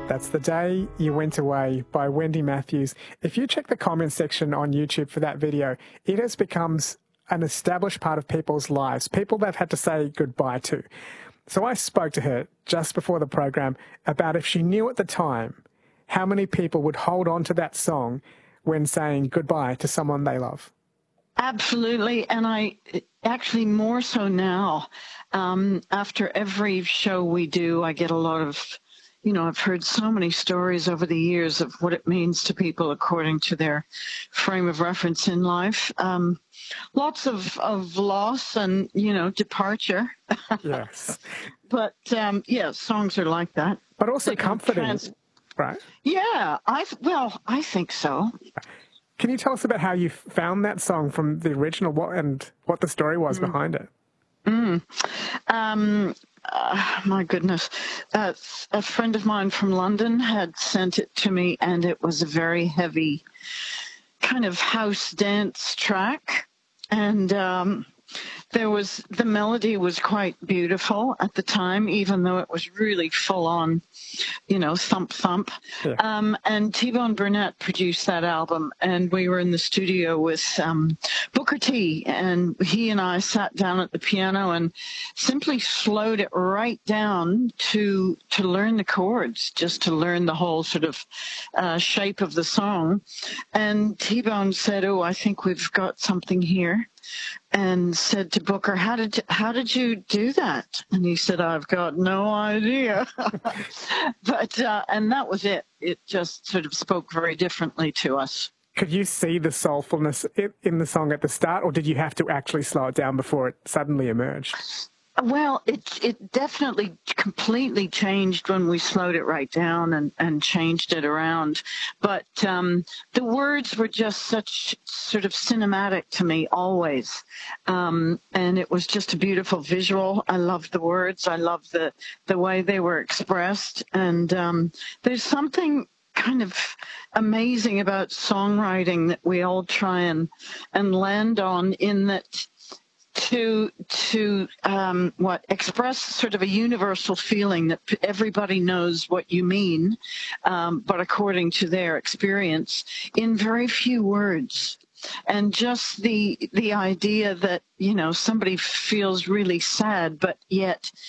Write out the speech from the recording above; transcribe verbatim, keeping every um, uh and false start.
That's The Day You Went Away by Wendy Matthews. If you check the comments section on YouTube for that video, it has become an established part of people's lives, people they've had to say goodbye to. So I spoke to her just before the program about if she knew at the time how many people would hold on to that song when saying goodbye to someone they love. Absolutely, and I actually more so now. Um, after every show we do, I get a lot of, you know, I've heard so many stories over the years of what it means to people according to their frame of reference in life. Um, lots of, of loss and, you know, departure. Yes. But, um, yeah, songs are like that. But also They can comforting, trans- right? Yeah, I well, I think so. Can you tell us about how you found that song from the original what, and what the story was mm. behind it? Mm. Um, uh, my goodness. Uh, a friend of mine from London had sent it to me, and it was a very heavy kind of house dance track. And um, there was, the melody was quite beautiful at the time, even though it was really full on, you know, thump thump. Yeah. Um, and T-Bone Burnett produced that album, and we were in the studio with um, Booker T, and he and I sat down at the piano and simply slowed it right down to to learn the chords, just to learn the whole sort of uh, shape of the song. And T-Bone said, "Oh, I think we've got something here." And said to Booker, how did you, how did you do that? And he said, I've got no idea. but uh, and that was it. It just sort of spoke very differently to us. Could you see the soulfulness in the song at the start, or did you have to actually slow it down before it suddenly emerged? Well, it it definitely completely changed when we slowed it right down and, and changed it around. But um, the words were just such sort of cinematic to me always. Um, and it was just a beautiful visual. I loved the words. I loved the, the way they were expressed. And um, there's something kind of amazing about songwriting that we all try and, and land on, in that to to um, what express sort of a universal feeling that everybody knows what you mean, um, but according to their experience, in very few words. And just the the idea that, you know, somebody feels really sad, but yet